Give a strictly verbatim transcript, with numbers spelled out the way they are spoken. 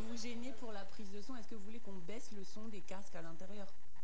vous gêner pour la prise de son? Est-ce que vous voulez qu'on baisse le son des casques à l'intérieur?